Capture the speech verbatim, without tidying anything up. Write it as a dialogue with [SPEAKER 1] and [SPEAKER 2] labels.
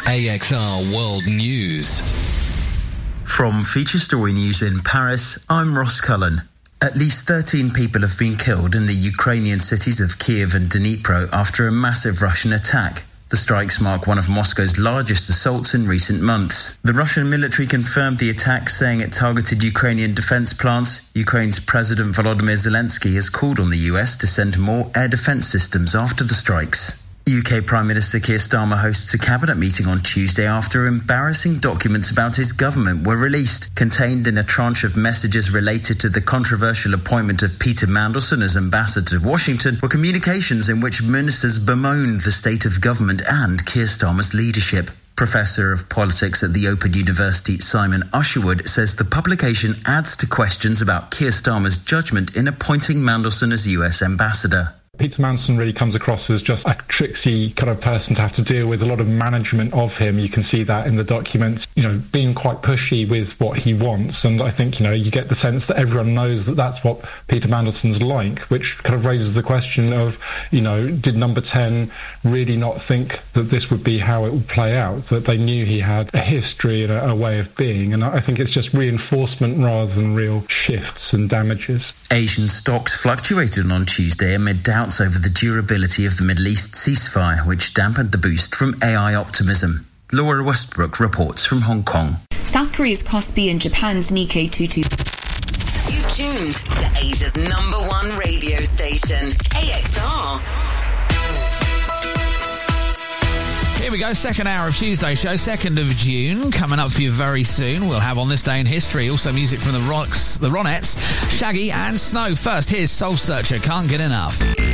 [SPEAKER 1] A X R World News.
[SPEAKER 2] From Feature Story News in Paris, I'm Ross Cullen. At least thirteen people have been killed in the Ukrainian cities of Kiev and Dnipro after a massive Russian attack. The strikes mark one of Moscow's largest assaults in recent months. The Russian military confirmed the attack, saying it targeted Ukrainian defense plants. Ukraine's President Volodymyr Zelensky has called on the U S to send more air defense systems after the strikes. U K Prime Minister Keir Starmer hosts a cabinet meeting on Tuesday after embarrassing documents about his government were released. Contained in a tranche of messages related to the controversial appointment of Peter Mandelson as ambassador to Washington were communications in which ministers bemoaned the state of government and Keir Starmer's leadership. Professor of Politics at the Open University, Simon Usherwood, says the publication adds to questions about Keir Starmer's judgment in appointing Mandelson as U S ambassador.
[SPEAKER 3] Peter Mandelson really comes across as just a tricksy kind of person to have to deal with, a lot of management of him. You can see that in the documents, you know, being quite pushy with what he wants. And I think, you know, you get the sense that everyone knows that that's what Peter Mandelson's like, which kind of raises the question of, you know, did Number ten really not think that this would be how it would play out, that they knew he had a history and a, a way of being? And I think it's just reinforcement rather than real shifts and damages.
[SPEAKER 2] Asian stocks fluctuated on Tuesday amid doubts over the durability of the Middle East ceasefire, which dampened the boost from A I optimism. Laura Westbrook reports from Hong Kong.
[SPEAKER 4] South Korea's Kospi and Japan's Nikkei two two.
[SPEAKER 5] You've tuned to Asia's number one radio station, A X R.
[SPEAKER 1] Here we go, second hour of Tuesday show, second of June, coming up for you very soon. We'll have On This Day in History, also music from the Rocks, the Ronettes, Shaggy and Snow. First, here's Soul Searcher, Can't Get Enough.